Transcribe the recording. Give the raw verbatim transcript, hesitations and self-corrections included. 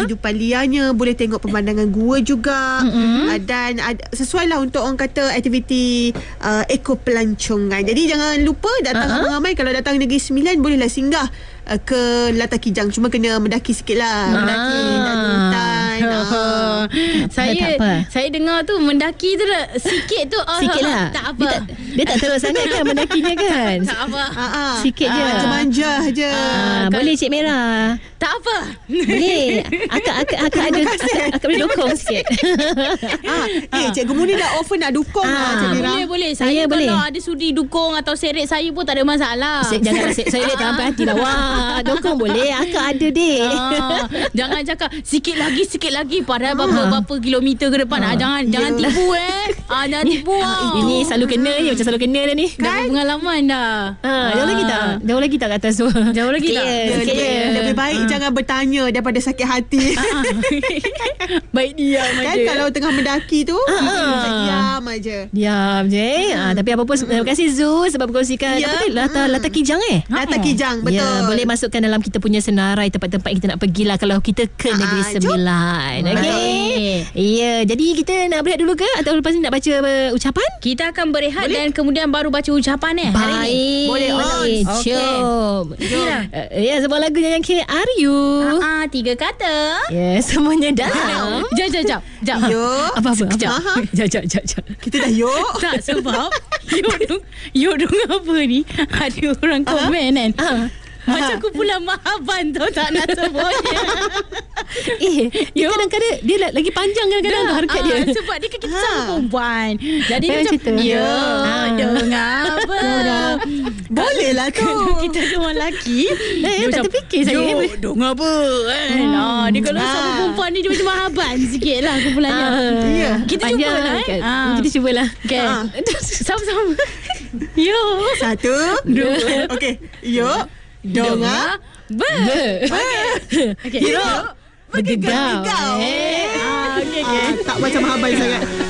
kehidupan liarnya, boleh tengok pemandangan gua juga. Mm-hmm. uh, Dan uh, sesuai lah untuk orang kata aktiviti uh, eko pelancongan. Jadi jangan lupa datang uh-huh. ramai-ramai. Kalau datang Negeri Sembilan, bolehlah singgah uh, ke Latar Kijang. Cuma kena mendaki sikit lah. Ah. Mendaki nak hutan. uh. Saya saya dengar tu mendaki tu dah sikit tu. Oh, sikit lah. Tak apa. Dia tak, dia tak teruk sangat kan mendakinya kan. Tak apa. uh-huh. Sikit je. uh, Manja je. uh, Boleh Cik Merah. Tak apa. Boleh. Akak akak akak ada akak, akak boleh dukung sikit. ah, eh, Cikgu Muni dah offer nak dukung ah, lah, Cik Mira. Boleh boleh. Saya, saya kalau boleh. ada sudi dukung atau seret saya pun tak ada masalah. Se- jangan se- saya tak sampai hati lah. Wah, dukung boleh. Akak ada dek. Ah, jangan cakap sikit lagi sikit lagi padahal berapa berapa kilometer ke depan. Ah, jangan jangan Yeah. tipu eh. Ah, jangan tipu. Ah. Ini selalu kena ni, macam selalu kena dah ni. Dah berpengalaman dah. Ha, jauh lagi tak? Jauh lagi tak kat atas tu? Jauh lagi Sikit tak? je, Ya, sikit lebih, je. lebih baik Ah. jangan bertanya daripada sakit hati. Baik diam Kan aja. kalau tengah mendaki tu, Ah. diam aja. Diam je. Ha, tapi apa pun, terima kasih Zul sebab berkongsikan Ya. apa tu, latar, latar Kijang eh? Latar Kijang, betul. Ya, boleh masukkan dalam kita punya senarai tempat-tempat yang kita nak pergilah kalau kita ke Ah, Negeri jom. Sembilan. Okey. Ya, jadi kita nak berehat dulu ke atau lepas ni nak baca uh, ucapan? Kita akan berehat dan kemudian baru baca ucapan eh hari ni. Baik. Boleh on. Okey. Jom. Jom. Uh, ya, sebuah lagu yang K R U. Ah, tiga kata. Ya, semuanya dalam. Jap jap jap. Jap. Yo. Apa-apa? Sekejap. Apa? Jap, jap, jap, jap. Kita dah yuk. Tak sebab Yuk dong Yuk dong apa ni. Ada orang komen kan. Ah. Macam kumpulan Mahaban tau. Tak nak sebutnya. Eh, dia kadang-kadang dia la- lagi panjang kadang-kadang tu harkat ah, dia. Sebab dia kan kita Ha. sama perempuan. Jadi dia Eh, macam macam tu. Ya Ah. dengar apa. Boleh lah tu. Kita ada orang lelaki. Eh, tak terfikir saya. Yo dengar apa kan. Hmm. Ah, dia kalau Ah. sama perempuan ni dia macam Mahaban sikit lah kumpulannya. Ah, Ya. Kita panjang cubalah, eh. kan. Ah. Kita cubalah. Okay. Ah. Sama-sama. Yo. Satu, dua. Okey. Yuk. Dengar. Ber. Okay. Yuk. Bergegau. Bergegau. Eh. Ah, okay, okay. Ah, tak macam Mahaban sangat.